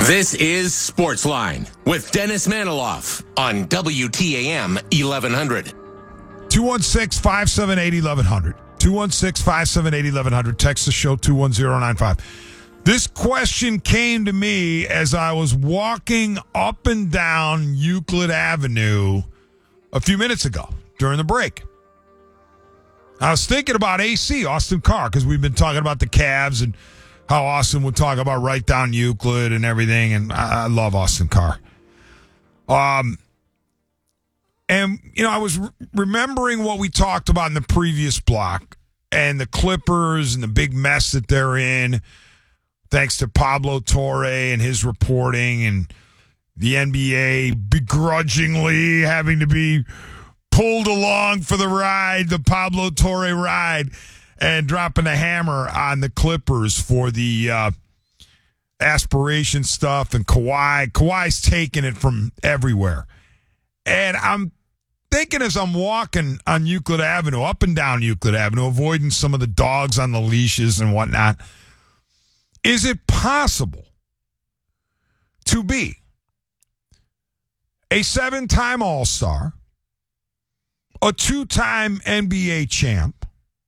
This is Sportsline with Dennis Maniloff on WTAM 1100. 216-578-1100. 216-578-1100. Text the show 21095. This question came to me as I was walking up and down Euclid Avenue a few minutes ago during the break. I was thinking about AC, Austin Carr, because we've been talking about the Cavs and how Austin would talk about right down Euclid and everything, and I love Austin Carr. And, you know, I was remembering what we talked about in the previous block and the Clippers and the big mess that they're in, thanks to Pablo Torre and his reporting and the NBA begrudgingly having to be pulled along for the ride, the Pablo Torre ride, and dropping a hammer on the Clippers for the aspiration stuff. And Kawhi's taking it from everywhere. And I'm thinking as I'm walking on Euclid Avenue, up and down Euclid Avenue, avoiding some of the dogs on the leashes and whatnot, is it possible to be a 7-time All-Star, a 2-time NBA champ,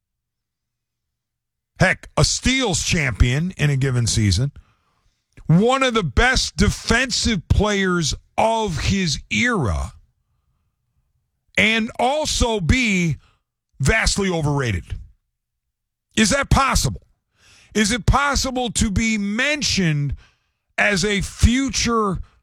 heck, a steals champion in a given season, one of the best defensive players of his era, and also be vastly overrated? Is that possible? Is it possible to be mentioned as a future